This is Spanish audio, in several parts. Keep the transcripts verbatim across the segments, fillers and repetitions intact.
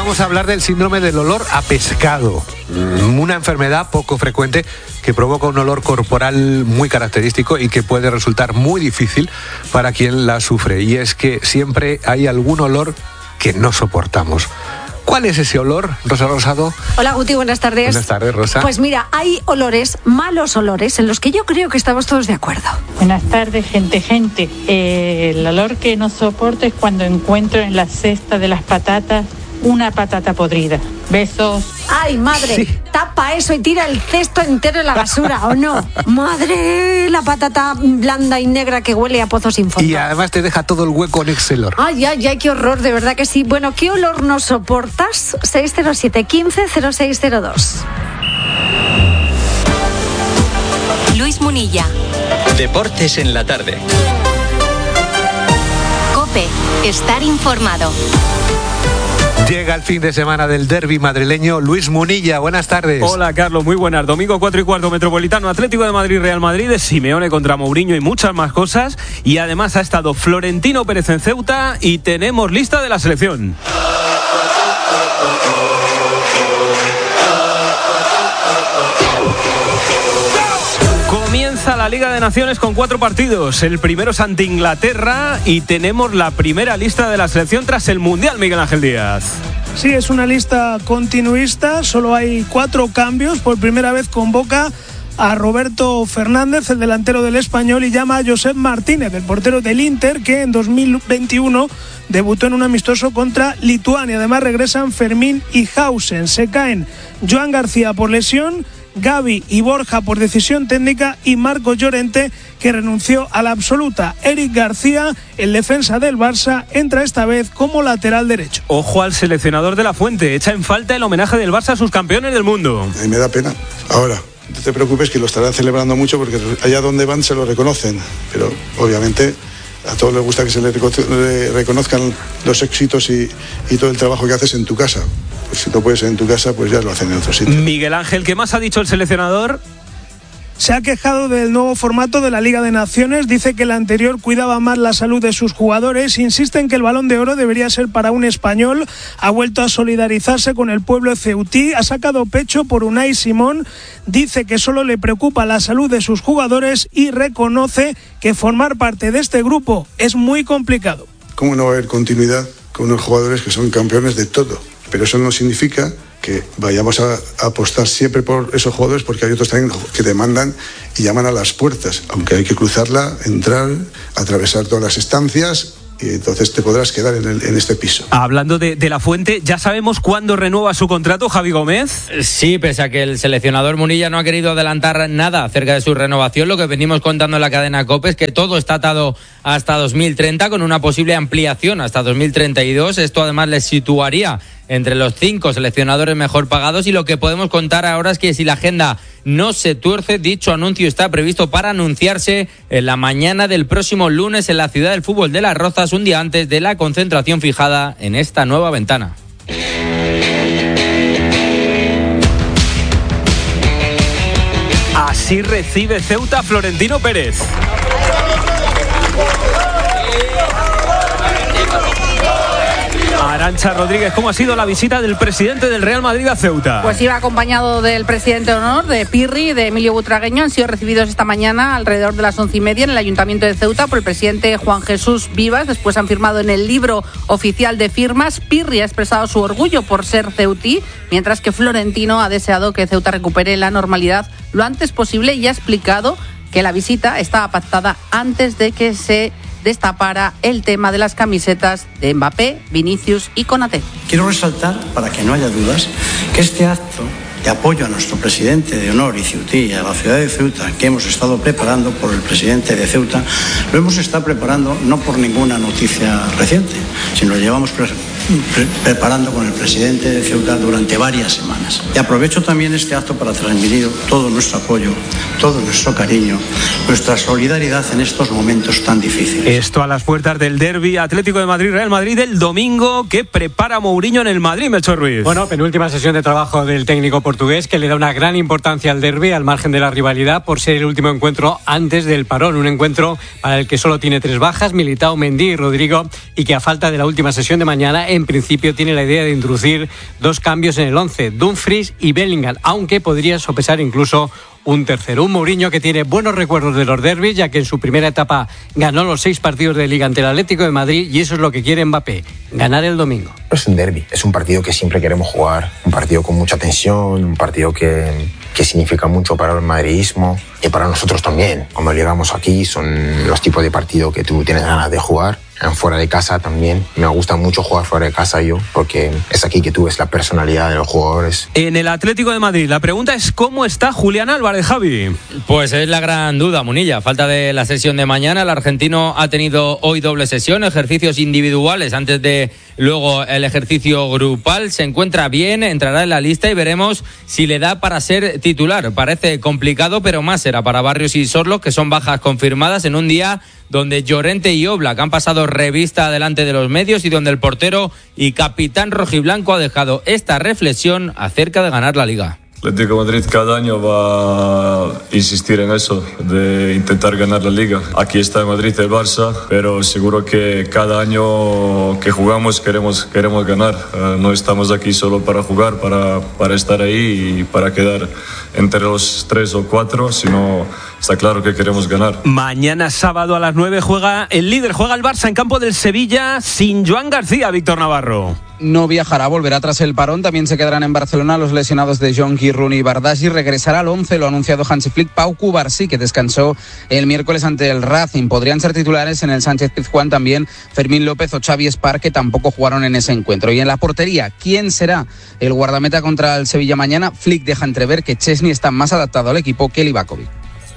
vamos a hablar del síndrome del olor a pescado, una enfermedad poco frecuente que provoca un olor corporal muy característico y que puede resultar muy difícil para quien la sufre. Y es que siempre hay algún olor que no soportamos. ¿Cuál es ese olor, Rosa Rosado? Hola, Guti, buenas tardes. Buenas tardes, Rosa. Pues mira, hay olores, malos olores, en los que yo creo que estamos todos de acuerdo. Buenas tardes, gente, gente. Eh, el olor que no soporto es cuando encuentro en la cesta de las patatas una patata podrida. Besos. ¡Ay, madre! Sí. Tapa eso y tira el cesto entero en la basura, ¿o no? ¡Madre! La patata blanda y negra que huele a pozo sin fondo. Y además te deja todo el hueco en ese olor. ¡Ay, ay, ay! ¡Qué horror! De verdad que sí. Bueno, ¿qué olor no soportas? seis cero siete, quince, cero seis cero dos. Luis Munilla. Deportes en la tarde. COPE. Estar informado. Llega el fin de semana del derbi madrileño. Luis Munilla, buenas tardes. Hola, Carlos, muy buenas. Domingo cuatro y cuarto, Metropolitano, Atlético de Madrid, Real Madrid, de Simeone contra Mourinho y muchas más cosas. Y además ha estado Florentino Pérez en Ceuta y tenemos lista de la selección. Comienza la Liga de Naciones con cuatro partidos. El primero es ante Inglaterra y tenemos la primera lista de la selección tras el Mundial, Miguel Ángel Díaz. Sí, es una lista continuista, solo hay cuatro cambios. Por primera vez convoca a Roberto Fernández, el delantero del Español, y llama a Josep Martínez, el portero del Inter, que en dos mil veintiuno debutó en un amistoso contra Lituania. Además regresan Fermín y Hausen. Se caen Joan García por lesión, Gavi y Borja por decisión técnica y Marco Llorente, que renunció a la absoluta. Eric García, el defensa del Barça, entra esta vez como lateral derecho. Ojo al seleccionador de la Fuente, echa en falta el homenaje del Barça a sus campeones del mundo. A mí me da pena. Ahora, no te preocupes que lo estarán celebrando mucho porque allá donde van se lo reconocen, pero obviamente a todos les gusta que se les reconozcan los éxitos y, y todo el trabajo que haces en tu casa. Pues si no puedes en tu casa, pues ya lo hacen en otro sitio. Miguel Ángel, ¿qué más ha dicho el seleccionador? Se ha quejado del nuevo formato de la Liga de Naciones, dice que el anterior cuidaba más la salud de sus jugadores, insiste en que el Balón de Oro debería ser para un español, ha vuelto a solidarizarse con el pueblo ceutí, ha sacado pecho por Unai Simón, dice que solo le preocupa la salud de sus jugadores y reconoce que formar parte de este grupo es muy complicado. ¿Cómo no va a haber continuidad con unos jugadores que son campeones de todo? Pero eso no significa que vayamos a, a apostar siempre por esos jugadores, porque hay otros también que demandan y llaman a las puertas, aunque hay que cruzarla, entrar, atravesar todas las estancias, y entonces te podrás quedar en, el, en este piso. Hablando de, de la Fuente, ¿ya sabemos cuándo renueva su contrato Javi Gómez? Sí, pese a que el seleccionador Munilla no ha querido adelantar nada acerca de su renovación, lo que venimos contando en la cadena COPE es que todo está atado hasta dos mil treinta, con una posible ampliación hasta dos mil treinta y dos. Esto además les situaría entre los cinco seleccionadores mejor pagados, y lo que podemos contar ahora es que si la agenda no se tuerce, dicho anuncio está previsto para anunciarse en la mañana del próximo lunes en la ciudad del fútbol de Las Rozas, un día antes de la concentración fijada en esta nueva ventana. Así recibe Ceuta Florentino Pérez. Arantxa Rodríguez, ¿cómo ha sido la visita del presidente del Real Madrid a Ceuta? Pues iba acompañado del presidente de honor, de Pirri, de Emilio Butragueño. Han sido recibidos esta mañana alrededor de las once y media en el Ayuntamiento de Ceuta por el presidente Juan Jesús Vivas. Después han firmado en el libro oficial de firmas. Pirri ha expresado su orgullo por ser ceutí, mientras que Florentino ha deseado que Ceuta recupere la normalidad lo antes posible y ha explicado que la visita estaba pactada antes de que se destapara el tema de las camisetas de Mbappé, Vinicius y Konaté. Quiero resaltar, para que no haya dudas, que este acto de apoyo a nuestro presidente de honor y ceutí y a la ciudad de Ceuta, que hemos estado preparando por el presidente de Ceuta, lo hemos estado preparando no por ninguna noticia reciente, sino lo llevamos pre- pre- preparando con el presidente de Ceuta durante varias semanas. Y aprovecho también este acto para transmitir todo nuestro apoyo, todo nuestro cariño, nuestra solidaridad en estos momentos tan difíciles. Esto a las puertas del derbi Atlético de Madrid-Real Madrid el domingo, que prepara Mourinho en el Madrid, Melchor Ruiz. Bueno, penúltima sesión de trabajo del técnico portugués, que le da una gran importancia al derbi al margen de la rivalidad por ser el último encuentro antes del parón, un encuentro para el que solo tiene tres bajas, Militao, Mendy y Rodrigo, y que a falta de la última sesión de mañana en principio tiene la idea de introducir dos cambios en el once, Dumfries y Bellingham, aunque podría sopesar incluso un tercero. Un Mourinho que tiene buenos recuerdos de los derbis, ya que en su primera etapa ganó los seis partidos de Liga ante el Atlético de Madrid, y eso es lo que quiere Mbappé, ganar el domingo. Es un derbi, es un partido que siempre queremos jugar, un partido con mucha tensión, un partido que, que significa mucho para el madridismo y para nosotros también. Cuando llegamos aquí son los tipos de partidos que tú tienes ganas de jugar. Fuera de casa también. Me gusta mucho jugar fuera de casa yo, porque es aquí que tú ves la personalidad de los jugadores. En el Atlético de Madrid, la pregunta es ¿cómo está Julián Álvarez, Javi? Pues es la gran duda, Munilla. Falta de la sesión de mañana. El argentino ha tenido hoy doble sesión, ejercicios individuales antes de luego el ejercicio grupal. Se encuentra bien, entrará en la lista y veremos si le da para ser titular. Parece complicado, pero más será para Barrios y Sorlo, que son bajas confirmadas en un día donde Llorente y Oblak han pasado revista delante de los medios y donde el portero y capitán rojiblanco ha dejado esta reflexión acerca de ganar la Liga. Atlético de Madrid cada año va a insistir en eso, de intentar ganar la Liga. Aquí está en Madrid el Barça, pero seguro que cada año que jugamos queremos, queremos ganar. Uh, no estamos aquí solo para jugar, para, para estar ahí y para quedar entre los tres o cuatro, sino está claro que queremos ganar. Mañana sábado a las nueve juega el líder, juega el Barça en campo del Sevilla sin Joan García, Víctor Navarro. No viajará, volverá tras el parón. También se quedarán en Barcelona los lesionados de Jonqui, Rooney y Bardassi. Regresará al once, lo ha anunciado Hansi Flick. Pau Cubarsí, que descansó el miércoles ante el Racing. Podrían ser titulares en el Sánchez-Pizjuán también Fermín López o Xavi Espar, que tampoco jugaron en ese encuentro. Y en la portería, ¿quién será el guardameta contra el Sevilla mañana? Flick deja entrever que Chesney está más adaptado al equipo que Livakovic.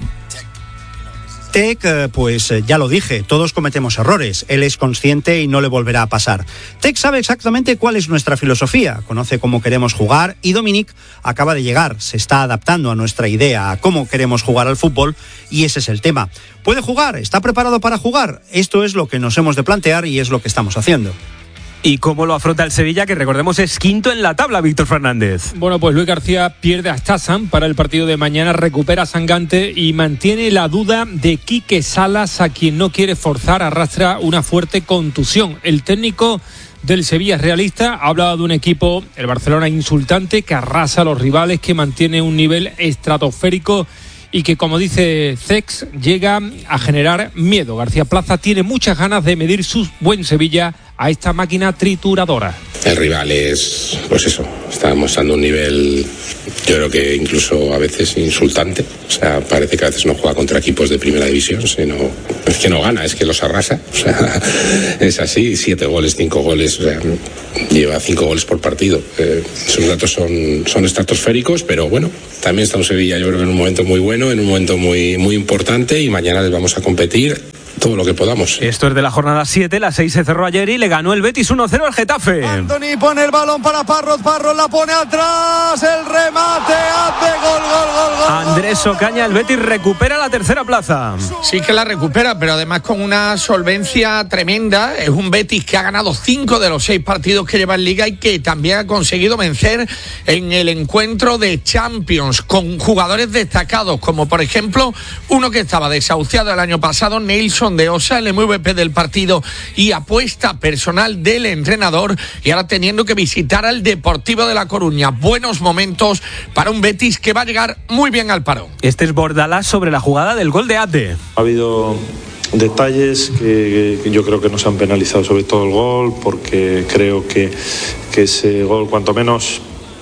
Tec, pues ya lo dije, todos cometemos errores, él es consciente y no le volverá a pasar. Tec sabe exactamente cuál es nuestra filosofía, conoce cómo queremos jugar y Dominic acaba de llegar, se está adaptando a nuestra idea, a cómo queremos jugar al fútbol y ese es el tema. ¿Puede jugar? ¿Está preparado para jugar? Esto es lo que nos hemos de plantear y es lo que estamos haciendo. ¿Y cómo lo afronta el Sevilla, que recordemos es quinto en la tabla, Víctor Fernández? Bueno, pues Luis García pierde a Stazan para el partido de mañana, recupera a Sangante y mantiene la duda de Quique Salas, a quien no quiere forzar, arrastra una fuerte contusión. El técnico del Sevilla es realista, ha hablado de un equipo, el Barcelona, insultante, que arrasa a los rivales, que mantiene un nivel estratosférico y que, como dice Cex, llega a generar miedo. García Plaza tiene muchas ganas de medir su buen Sevilla a esta máquina trituradora. El rival es, pues eso, está mostrando un nivel, yo creo que incluso a veces insultante. O sea, parece que a veces no juega contra equipos de primera división, sino es que no gana, es que los arrasa. O sea, es así, siete goles, cinco goles, o sea, lleva cinco goles por partido. Eh, esos datos son, son estratosféricos, pero bueno, también está en Sevilla, yo creo que en un momento muy bueno, en un momento muy, muy importante, y mañana les vamos a competir todo lo que podamos. Esto es de la jornada siete, la seis se cerró ayer y le ganó el Betis uno cero al Getafe. Antony pone el balón para Parros, Parros la pone atrás, el remate, hace gol, gol, gol, gol. Andrés Ocaña, el Betis recupera la tercera plaza. Sí que la recupera, pero además con una solvencia tremenda. Es un Betis que ha ganado cinco de los seis partidos que lleva en Liga y que también ha conseguido vencer en el encuentro de Champions con jugadores destacados, como por ejemplo uno que estaba desahuciado el año pasado, Neilson de Osa, el M V P del partido y apuesta personal del entrenador, y ahora teniendo que visitar al Deportivo de La Coruña. Buenos momentos para un Betis que va a llegar muy bien al parón. Este es Bordalás sobre la jugada del gol de Ate. Ha habido detalles que, que yo creo que nos han penalizado, sobre todo el gol, porque creo que, que ese gol cuanto menos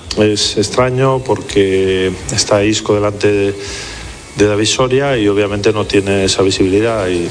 es extraño, porque está Isco delante de, de David Soria y obviamente no tiene esa visibilidad, y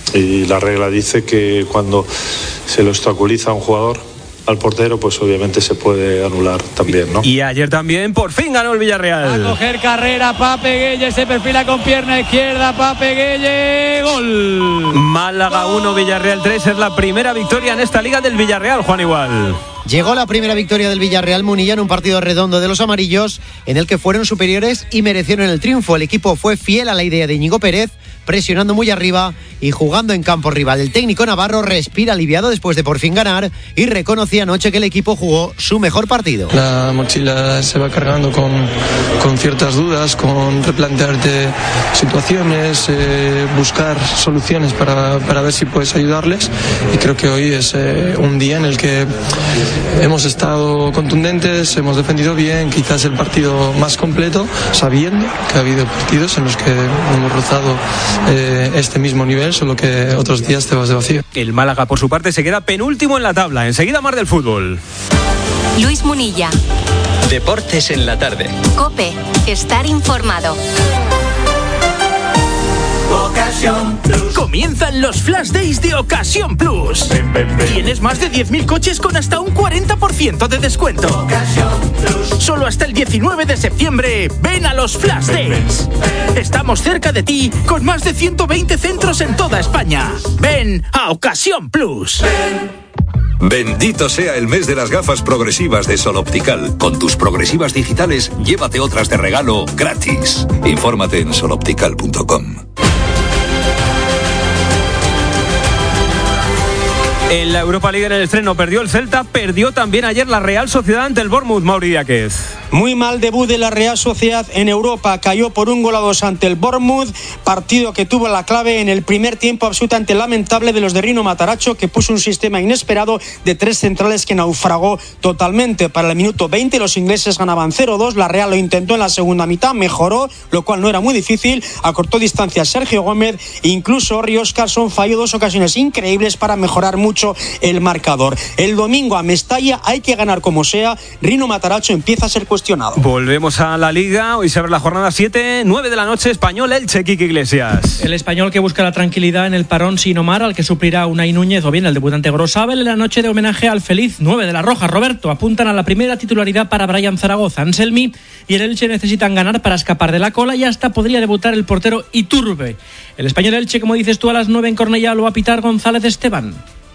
Y la regla dice que cuando se lo obstaculiza a un jugador al portero, pues obviamente se puede anular también, ¿no? Y ayer también por fin ganó el Villarreal. A coger carrera Pape Gueye, se perfila con pierna izquierda, Pape Gueye, gol. Málaga uno, Villarreal tres, es la primera victoria en esta liga del Villarreal, Juan Igual. Llegó la primera victoria del Villarreal, Munilla, en un partido redondo de los amarillos, en el que fueron superiores y merecieron el triunfo. El equipo fue fiel a la idea de Íñigo Pérez, presionando muy arriba y jugando en campo rival. El técnico navarro respira aliviado después de por fin ganar y reconocía anoche que el equipo jugó su mejor partido. La mochila se va cargando con, con ciertas dudas, con replantearte situaciones, eh, buscar soluciones para, para ver si puedes ayudarles, y creo que hoy es eh, un día en el que hemos estado contundentes, hemos defendido bien, quizás el partido más completo, sabiendo que ha habido partidos en los que hemos rozado eh, este mismo nivel, solo que otros días te vas de vacío. El Málaga, por su parte, se queda penúltimo en la tabla. Enseguida más del fútbol. Luis Munilla. Deportes en la tarde. COPE. Estar informado. Ocasión Plus. Comienzan los Flash Days de Ocasión Plus. Ven, ven, ven. Tienes más de diez mil coches con hasta un cuarenta por ciento de descuento. Ocasión Plus. Solo hasta el diecinueve de septiembre. Ven a los Flash Days. Ven, ven. Estamos cerca de ti con más de ciento veinte centros en toda España. Ven a Ocasión Plus. Ven. Bendito sea el mes de las gafas progresivas de Sol Optical. Con tus progresivas digitales, llévate otras de regalo gratis. Infórmate en sol optical punto com. En la Europa League, en el estreno, perdió el Celta, perdió también ayer la Real Sociedad ante el Bournemouth. Mauri Díaz. Muy mal debut de la Real Sociedad en Europa, cayó por un gol a dos ante el Bournemouth, partido que tuvo la clave en el primer tiempo absolutamente lamentable de los de Rino Matarazzo, que puso un sistema inesperado de tres centrales que naufragó totalmente. Para el minuto veinte los ingleses ganaban cero dos, la Real lo intentó en la segunda mitad, mejoró, lo cual no era muy difícil, acortó distancia Sergio Gómez, incluso Ori Óscarson falló dos ocasiones increíbles para mejorar mucho el marcador. El domingo a Mestalla hay que ganar como sea, Rino Matarazzo empieza a ser cuestionado. Volvemos a la Liga, hoy se abre la jornada siete, nueve de la noche, Español Elche, Quique Iglesias. El Español que busca la tranquilidad en el parón sin Omar, al que suplirá Unai Núñez o bien el debutante Grosabel en la noche de homenaje al feliz nueve de la Roja. Roberto, apuntan a la primera titularidad para Brian Zaragoza. Anselmi y el Elche necesitan ganar para escapar de la cola y hasta podría debutar el portero Iturbe. El Español Elche, como dices tú, a las nueve en Cornellá lo va a pitar González Esteban.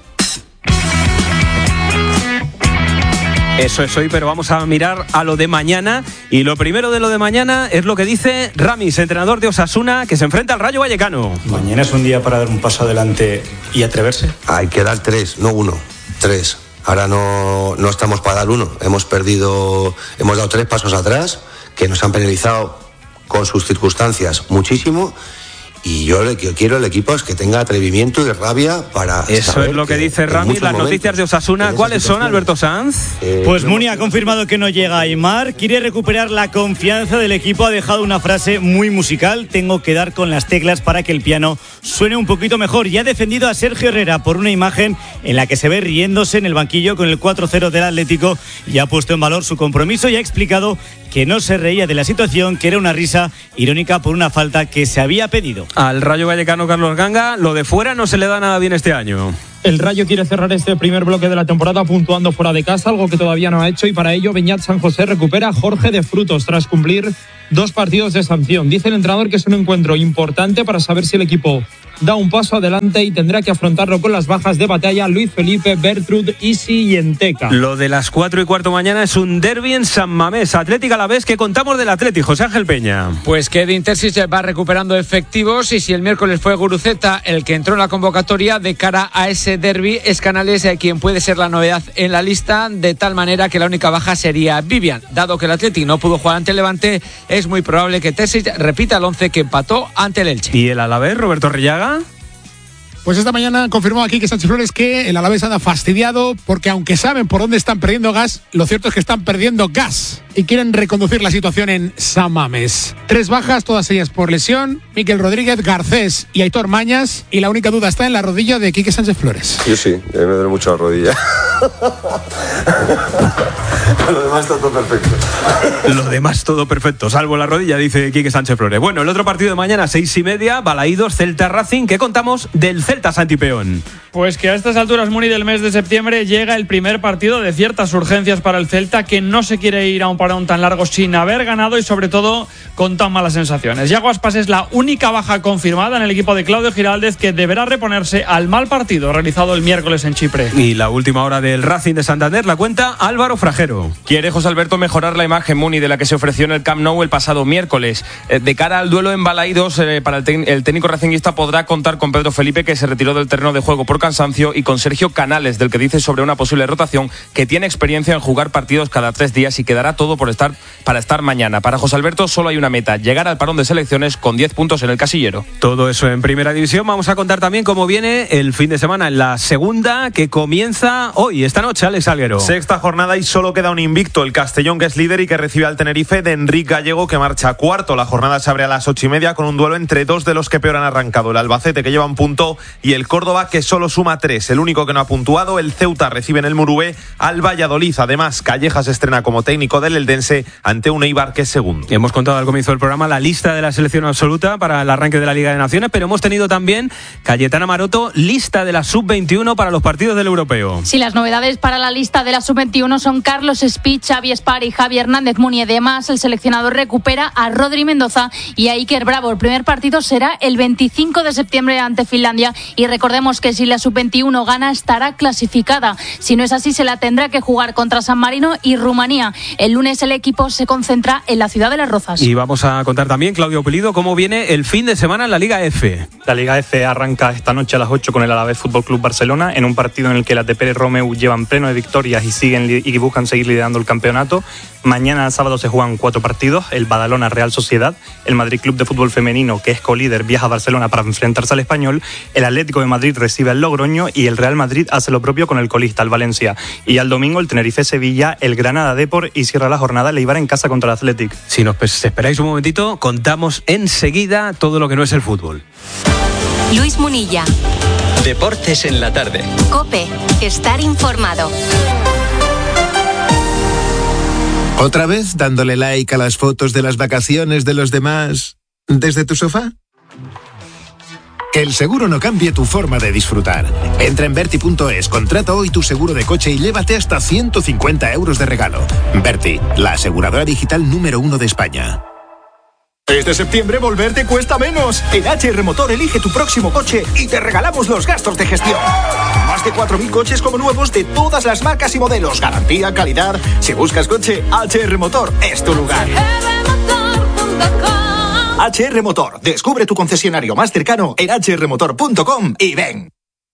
Eso es hoy, pero vamos a mirar a lo de mañana. Y lo primero de lo de mañana es lo que dice Ramis, entrenador de Osasuna, que se enfrenta al Rayo Vallecano. Mañana es un día para dar un paso adelante y atreverse. Hay que dar tres, no uno, tres. Ahora no, no estamos para dar uno. Hemos perdido, hemos dado tres pasos atrás que nos han penalizado con sus circunstancias muchísimo. Y yo lo que quiero el equipo es que tenga atrevimiento y rabia para... Eso es lo que, que dice Ramis. Las noticias de Osasuna, ¿cuáles son, Alberto Sanz? Eh, pues Muni ha confirmado que no llega Aimar, quiere recuperar la confianza del equipo, ha dejado una frase muy musical: tengo que dar con las teclas para que el piano suene un poquito mejor. Y ha defendido a Sergio Herrera por una imagen en la que se ve riéndose en el banquillo con el cuatro cero del Atlético, y ha puesto en valor su compromiso y ha explicado que no se reía de la situación, que era una risa irónica por una falta que se había pedido. Al Rayo Vallecano, Carlos Ganga, lo de fuera no se le da nada bien este año. El Rayo quiere cerrar este primer bloque de la temporada puntuando fuera de casa, algo que todavía no ha hecho, y para ello Beñat San José recupera a Jorge de Frutos tras cumplir dos partidos de sanción. Dice el entrenador que es un encuentro importante para saber si el equipo da un paso adelante y tendrá que afrontarlo con las bajas de batalla Luis Felipe, Bertrud, Isi y Enteca. Lo de las cuatro y cuarto mañana es un derbi en San Mamés, Atlético a la vez, que contamos del Atlético. José Ángel Peña. Pues que Edin Terzic va recuperando efectivos, y si el miércoles fue Guruceta el que entró en la convocatoria de cara a ese derbi, es Canales quien puede ser la novedad en la lista, de tal manera que la única baja sería Vivian. Dado que el Atlético no pudo jugar ante el Levante, es muy probable que Terzic repita el once que empató ante el Elche. ¿Y el Alavés, Roberto Rillaga? Pues esta mañana confirmó aquí que Sánchez Flores que el Alavés anda fastidiado porque aunque saben por dónde están perdiendo gas, lo cierto es que están perdiendo gas y quieren reconducir la situación en San Mamés. Tres bajas, todas ellas por lesión: Miquel Rodríguez, Garcés y Aitor Mañas, y la única duda está en la rodilla de Quique Sánchez Flores. Yo sí, a mí me duele mucho la rodilla. Lo demás está todo perfecto. Lo demás todo perfecto, salvo la rodilla, dice Quique Sánchez Flores. Bueno, el otro partido de mañana, seis y media, Balaídos, Celta Racing. ¿Qué contamos del Celta, Santi Peón? Pues que a estas alturas, Muni, del mes de septiembre llega el primer partido de ciertas urgencias para el Celta, que no se quiere ir a un parón tan largo sin haber ganado y sobre todo con tan malas sensaciones. Yago Aspas es la única baja confirmada en el equipo de Claudio Giraldez, que deberá reponerse al mal partido realizado el miércoles en Chipre. Y la última hora del Racing de Santander la cuenta Álvaro Frajero. Quiere José Alberto mejorar la imagen, Muni, de la que se ofreció en el Camp Nou el pasado miércoles. Eh, de cara al duelo en Balaídos, eh, para el, te- el técnico racinguista podrá contar con Pedro Felipe, que se retiró del terreno de juego por cansancio, y con Sergio Canales, del que dice sobre una posible rotación que tiene experiencia en jugar partidos cada tres días y quedará todo por estar para estar mañana. Para José Alberto solo hay una meta: llegar al parón de selecciones con diez puntos en el casillero. Todo eso en Primera División. Vamos a contar también cómo viene el fin de semana en la segunda, que comienza hoy, esta noche, Alex Alguero. Sexta jornada y solo queda un invicto, el Castellón, que es líder y que recibe al Tenerife de Enrique Gallego, que marcha cuarto. La jornada se abre a las ocho y media con un duelo entre dos de los que peor han arrancado: el Albacete, que lleva un punto, y el Córdoba, que solo suma tres. El único que no ha puntuado, el Ceuta, recibe en el Murué al Valladolid. Además, Callejas estrena como técnico del Eldense ante un Eibar que es segundo. Hemos contado al comienzo del programa la lista de la selección absoluta para el arranque de la Liga de Naciones, pero hemos tenido también, Cayetana Maroto, lista de la sub veintiuno para los partidos del Europeo. Sí, las novedades para la lista de la sub veintiuno son Carlos Speed, Xavi Espar y Javi Hernández Muni. Además, el seleccionador recupera a Rodri Mendoza y a Iker Bravo. El primer partido será el veinticinco de septiembre ante Finlandia, y recordemos que si la sub veintiuno gana estará clasificada. Si no es así, se la tendrá que jugar contra San Marino y Rumanía. El lunes el equipo se concentra en la ciudad de Las Rozas. Y vamos a contar también, Claudio Pulido, cómo viene el fin de semana en la Liga F. La Liga F arranca esta noche a las ocho con el Alavés Fútbol Club Barcelona, en un partido en el que las de Pérez Romeu llevan pleno de victorias y siguen y buscan seguir liderando el campeonato. Mañana sábado se juegan cuatro partidos: el Badalona Real Sociedad, el Madrid Club de Fútbol Femenino, que es colíder, viaja a Barcelona para enfrentarse al Español, el Atlético de Madrid recibe al Logroño y el Real Madrid hace lo propio con el colista, el Valencia. Y al domingo el Tenerife Sevilla, el Granada Depor, y cierra la jornada el Eibar en casa contra el Athletic. Si nos esperáis un momentito, contamos enseguida todo lo que no es el fútbol. Luis Munilla. Deportes en la tarde. COPE. Estar informado. ¿Otra vez dándole like a las fotos de las vacaciones de los demás desde tu sofá? Que el seguro no cambie tu forma de disfrutar. Entra en Berti punto es, contrata hoy tu seguro de coche y llévate hasta ciento cincuenta euros de regalo. Berti, la aseguradora digital número uno de España. Este septiembre volver te cuesta menos. En H R Motor elige tu próximo coche y te regalamos los gastos de gestión. Más de cuatro mil coches como nuevos de todas las marcas y modelos. Garantía, calidad. Si buscas coche, H R Motor es tu lugar. H R Motor. Descubre tu concesionario más cercano en h r motor punto com y ven.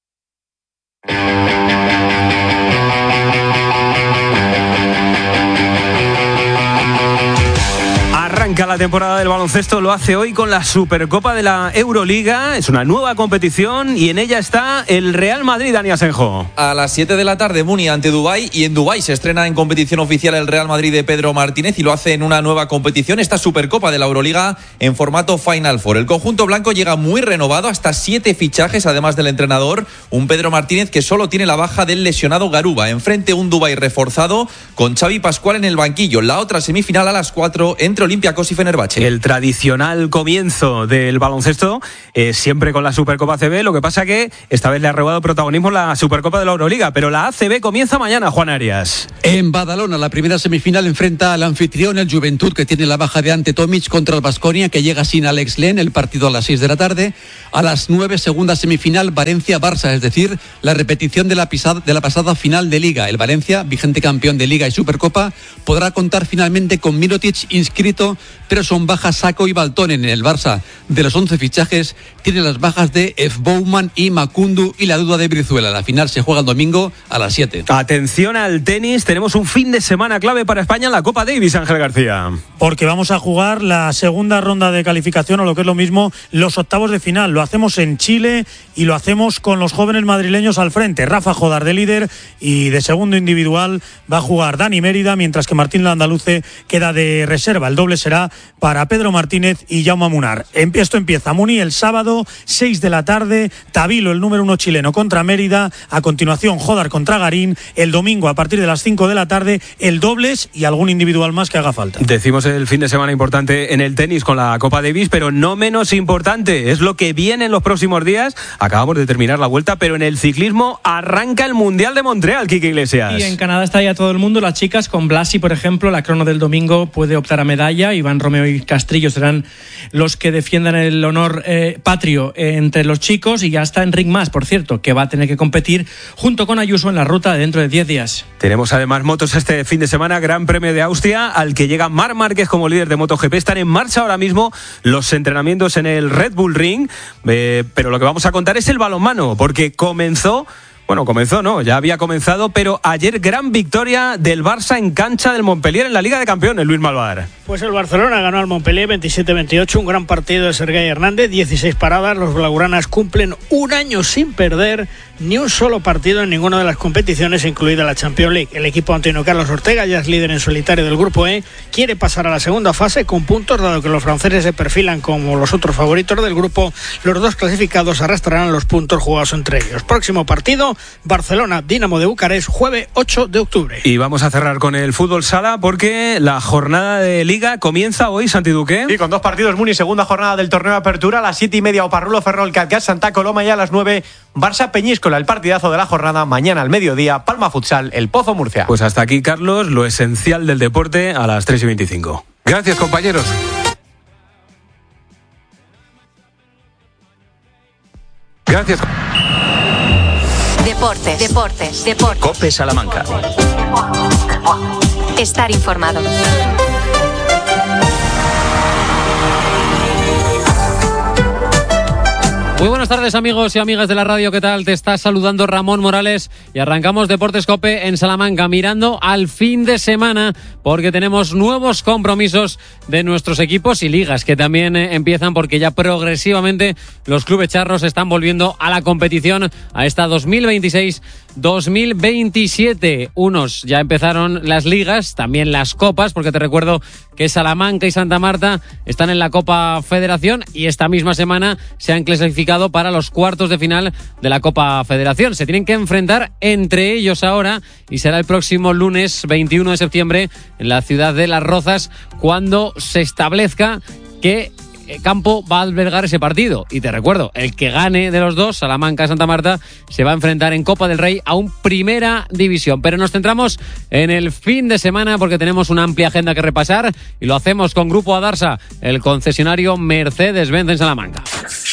Arranca la temporada del baloncesto, lo hace hoy con la Supercopa de la Euroliga. Es una nueva competición y en ella está el Real Madrid, Dani Asenjo. A las siete de la tarde, Muni ante Dubái, y en Dubái se estrena en competición oficial el Real Madrid de Pedro Martínez y lo hace en una nueva competición, esta Supercopa de la Euroliga en formato Final Four. El conjunto blanco llega muy renovado, hasta siete fichajes además del entrenador, un Pedro Martínez que solo tiene la baja del lesionado Garuba. Enfrente un Dubái reforzado con Xavi Pascual en el banquillo. La otra semifinal a las cuatro entre Olympiacos y Fenerbahce. El tradicional comienzo del baloncesto, eh, siempre con la Supercopa A C B. Lo que pasa que esta vez le ha robado protagonismo la Supercopa de la Euroliga, pero la A C B comienza mañana, Juan Arias. En Badalona, la primera semifinal enfrenta al anfitrión, el Juventud, que tiene la baja de Ante Tomic, contra el Baskonia, que llega sin Alex Len. El partido a las seis de la tarde. A las nueve, segunda semifinal, Valencia-Barça, es decir, la repetición de la, pisada, de la pasada final de Liga. El Valencia, vigente campeón de Liga y Supercopa, podrá contar finalmente con Mirotic inscrito, pero son bajas Sacco y Baltonen. En el Barça, de los once fichajes, tiene las bajas de F. Bowman y Macundu y la duda de Brizuela. La final se juega el domingo a las siete. Atención al tenis, tenemos un fin de semana clave para España en la Copa Davis, Ángel García. Porque vamos a jugar la segunda ronda de calificación, o lo que es lo mismo, los octavos de final. Lo hacemos en Chile y lo hacemos con los jóvenes madrileños al frente. Rafa Jodar de líder, y de segundo individual va a jugar Dani Mérida, mientras que Martín Landaluce queda de reserva. El doble será para Pedro Martínez y Jaume Munar. Esto empieza Muni el sábado, seis de la tarde, Tabilo, el número uno chileno, contra Mérida. A continuación, Jodar contra Garín. El domingo, a partir de las cinco de la tarde, el dobles y algún individual más que haga falta. Decimos el fin de semana importante en el tenis con la Copa Davis, pero no menos importante es lo que viene en los próximos días. Acabamos de terminar la vuelta, pero en el ciclismo arranca el Mundial de Montreal, Quique Iglesias. Y en Canadá está ya todo el mundo. Las chicas, con Blasi, por ejemplo, la crono del domingo puede optar a medalla y van Iván Romeo y Castrillo serán los que defiendan el honor eh, patrio eh, entre los chicos, y ya está Enric Mas, por cierto, que va a tener que competir junto con Ayuso en la ruta de dentro de diez días. Tenemos además motos este fin de semana, Gran Premio de Austria, al que llega Marc Márquez como líder de MotoGP. Están en marcha ahora mismo los entrenamientos en el Red Bull Ring, eh, pero lo que vamos a contar es el balonmano, porque comenzó... Bueno, comenzó, no, ya había comenzado, pero ayer gran victoria del Barça en cancha del Montpellier en la Liga de Campeones, Luis Malvar. Pues el Barcelona ganó al Montpellier veintisiete veintiocho, un gran partido de Sergei Hernández, dieciséis paradas. Los blaugranas cumplen un año sin perder ni un solo partido en ninguna de las competiciones, incluida la Champions League. El equipo Antonio Carlos Ortega, ya es líder en solitario del Grupo E, quiere pasar a la segunda fase con puntos, dado que los franceses se perfilan como los otros favoritos del grupo. Los dos clasificados arrastrarán los puntos jugados entre ellos. Próximo partido, Barcelona, Dinamo de Bucarest, jueves ocho de octubre. Y vamos a cerrar con el fútbol sala, porque la jornada de Liga comienza hoy, Santi Duque. Y con dos partidos, Muni, segunda jornada del torneo de apertura, a las siete y media Oparrulo Ferrol Catcat Santa Coloma, y a las nueve Barça Peñíscola, el partidazo de la jornada. Mañana al mediodía, Palma Futsal, El Pozo Murcia. Pues hasta aquí, Carlos, lo esencial del deporte a las tres y veinticinco. Gracias, compañeros. Gracias. Deportes, deportes, deportes. COPE Salamanca. Estar informado. Muy buenas tardes, amigos y amigas de la radio, ¿qué tal? Te está saludando Ramón Morales y arrancamos Deportes COPE en Salamanca, mirando al fin de semana, porque tenemos nuevos compromisos de nuestros equipos y ligas que también eh, empiezan, porque ya progresivamente los clubes charros están volviendo a la competición, a esta dos mil veintiséis dos mil veintisiete. Unos ya empezaron las ligas, también las copas, porque te recuerdo que Salamanca y Santa Marta están en la Copa Federación y esta misma semana se han clasificado para los cuartos de final de la Copa Federación. Se tienen que enfrentar entre ellos ahora y será el próximo lunes veintiuno de septiembre en la ciudad de Las Rozas cuando se establezca qué campo va a albergar ese partido. Y te recuerdo, el que gane de los dos, Salamanca y Santa Marta, se va a enfrentar en Copa del Rey a un Primera División. Pero nos centramos en el fin de semana porque tenemos una amplia agenda que repasar y lo hacemos con Grupo Adarsa, el concesionario Mercedes-Benz en Salamanca.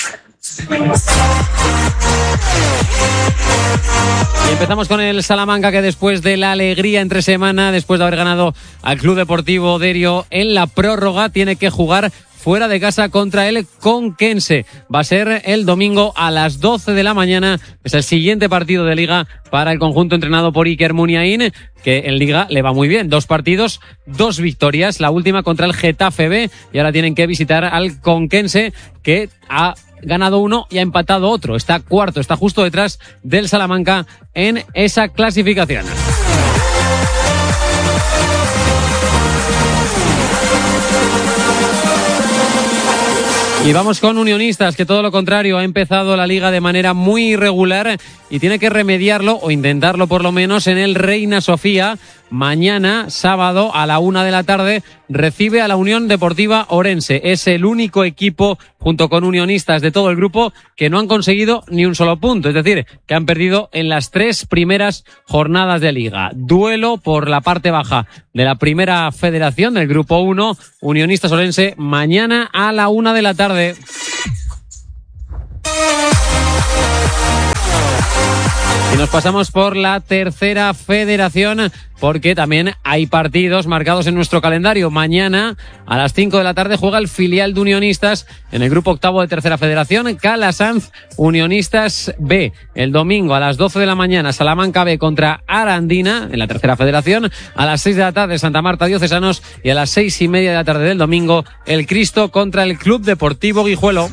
Y empezamos con el Salamanca, que después de la alegría entre semana, después de haber ganado al Club Deportivo Derio en la prórroga, tiene que jugar fuera de casa contra el Conquense. Va a ser el domingo a las doce de la mañana. Es el siguiente partido de Liga para el conjunto entrenado por Iker Muniain, que en Liga le va muy bien. Dos partidos, dos victorias. La última contra el Getafe B. Y ahora tienen que visitar al Conquense, que ha ganado uno y ha empatado otro. Está cuarto, está justo detrás del Salamanca en esa clasificación. Y vamos con Unionistas, que todo lo contrario, ha empezado la Liga de manera muy irregular y tiene que remediarlo, o intentarlo por lo menos, en el Reina Sofía. Mañana, sábado, a la una de la tarde, recibe a la Unión Deportiva Orense. Es el único equipo, junto con Unionistas, de todo el grupo, que no han conseguido ni un solo punto. Es decir, que han perdido en las tres primeras jornadas de Liga. Duelo por la parte baja de la Primera Federación, del Grupo uno, Unionistas Orense, mañana a la una de la tarde. Y nos pasamos por la Tercera Federación, porque también hay partidos marcados en nuestro calendario. Mañana a las cinco de la tarde juega el filial de Unionistas en el grupo octavo de Tercera Federación, Calasanz Unionistas B. El domingo a las doce de la mañana, Salamanca B contra Arandina en la Tercera Federación. A las seis de la tarde, Santa Marta Diocesanos, y a las seis y media de la tarde del domingo, el Cristo contra el Club Deportivo Guijuelo.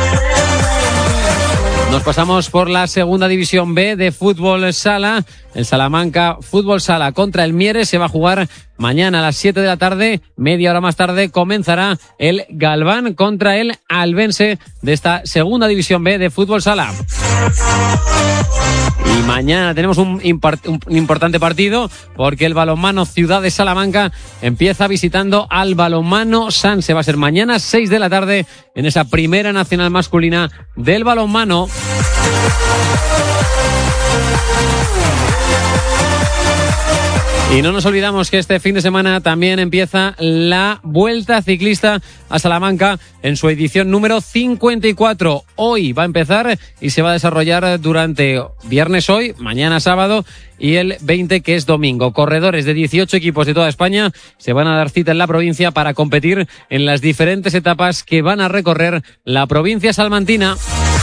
Nos pasamos por la Segunda División B de Fútbol Sala. El Salamanca Fútbol Sala contra el Mieres se va a jugar mañana a las siete de la tarde. Media hora más tarde comenzará el Galván contra el Albense de esta Segunda División B de Fútbol Sala. Y mañana tenemos un, impart- un importante partido, porque el balonmano Ciudad de Salamanca empieza visitando al balonmano Sanse. Va a ser mañana seis de la tarde en esa Primera Nacional Masculina del balonmano. Y no nos olvidamos que este fin de semana también empieza la Vuelta Ciclista a Salamanca en su edición número cincuenta y cuatro. Hoy va a empezar y se va a desarrollar durante viernes hoy, mañana sábado y el veinte, que es domingo. Corredores de dieciocho equipos de toda España se van a dar cita en la provincia para competir en las diferentes etapas que van a recorrer la provincia salmantina.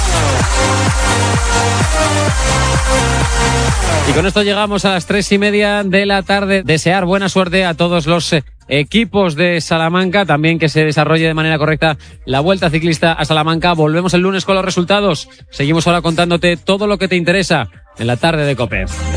Y con esto llegamos a las tres y media de la tarde. Desear buena suerte a todos los equipos de Salamanca, también que se desarrolle de manera correcta la Vuelta Ciclista a Salamanca. Volvemos el lunes con los resultados. Seguimos ahora contándote todo lo que te interesa en la tarde de COPE.